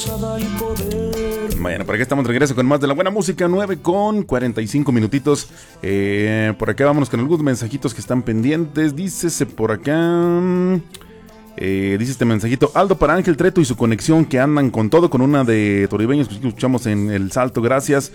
Bueno, por acá estamos de regreso con más de la buena música, 9:45 minutitos. Por acá vámonos con algunos mensajitos que están pendientes. Dícese por acá. Dice este mensajito: Aldo para Ángel Treto y su conexión, que andan con todo, con una de Toribeños que escuchamos en El Salto, gracias.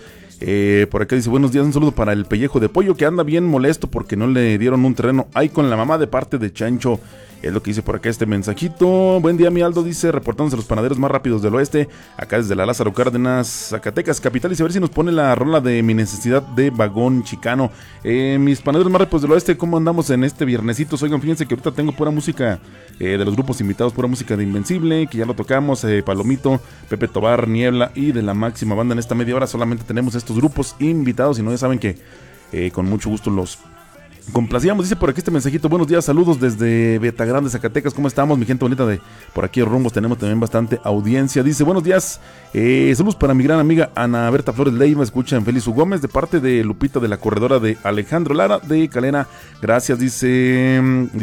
Por acá dice: buenos días, un saludo para el pellejo de pollo, que anda bien molesto porque no le dieron un terreno ahí con la mamá de parte de Chancho. Es lo que dice por acá este mensajito. Buen día, mi Aldo, dice, reportándose a los panaderos más rápidos del oeste, acá desde la Lázaro Cárdenas, Zacatecas, capital. Y a ver si nos pone la rola de Mi Necesidad de Vagón Chicano. Mis panaderos más rápidos del oeste, ¿cómo andamos en este viernesito? Oigan, fíjense que ahorita tengo pura música de los grupos invitados, pura música de Invencible, que ya lo tocamos, Palomito, Pepe Tobar, Niebla y de la Máxima Banda. En esta media hora solamente tenemos estos grupos invitados, y no, ya saben que con mucho gusto los complacíamos. Dice por aquí este mensajito: buenos días, saludos desde Betagrande, Zacatecas. ¿Cómo estamos, mi gente bonita de por aquí rumbos? Tenemos también bastante audiencia. Dice: buenos días, saludos para mi gran amiga Ana Berta Flores Leiva, escucha en Feliz U Gómez, de parte de Lupita, de la corredora de Alejandro Lara de Calera. Gracias, dice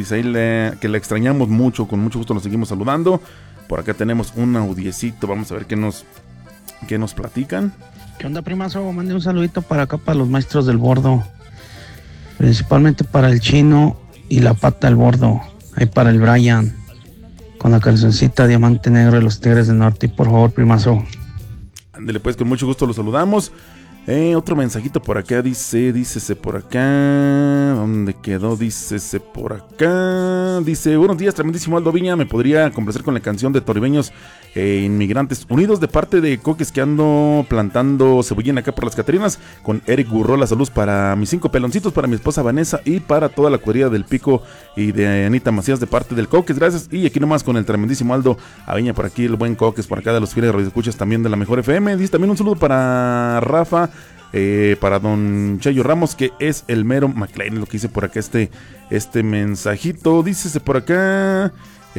ahí que la extrañamos mucho, con mucho gusto nos seguimos saludando. Por acá tenemos un audiecito, vamos a ver qué nos platican. ¿Qué onda, primazo? Mande un saludito para acá, para los maestros del bordo. Principalmente para el Chino y la Pata del Bordo. Ahí para el Brian, con la calzoncita Diamante Negro de los Tigres del Norte. Y por favor, primazo. Ándele pues, con mucho gusto los saludamos. Otro mensajito por acá, dícese por acá. ¿Dónde quedó? Dícese por acá. Dice: buenos días, tremendísimo Aldo Viña, ¿me podría complacer con la canción de Toribeños Inmigrantes Unidos, de parte de Coques, que ando plantando cebollín acá por las Catrinas, con Eric Gurrola? Saludos para mis 5 peloncitos, para mi esposa Vanessa y para toda la cuadrilla del Pico y de Anita Macías, de parte del Coques, gracias. Y aquí nomás con el tremendísimo Aldo Aviña, por aquí el buen Coques, por acá de los fieles radioescuchas también de la Mejor FM. Dice también un saludo para Rafa, para don Chayo Ramos, que es el mero McLean, lo que dice por acá este mensajito. Dícese por acá,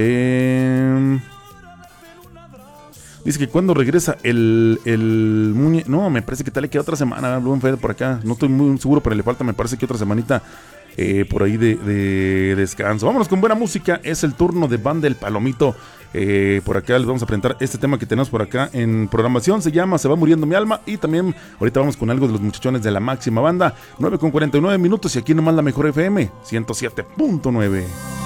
dice que cuando regresa el Muñe. No, me parece que tal le queda otra semana, Blumen Fede, por acá. No estoy muy seguro, pero le falta, me parece que otra semanita por ahí de descanso. Vámonos con buena música. Es el turno de Banda El Palomito. Por acá les vamos a presentar este tema que tenemos por acá en programación. Se llama Se va muriendo mi alma. Y también ahorita vamos con algo de los muchachones de la Máxima Banda. 9:49 minutos. Y aquí nomás la Mejor FM 107.9.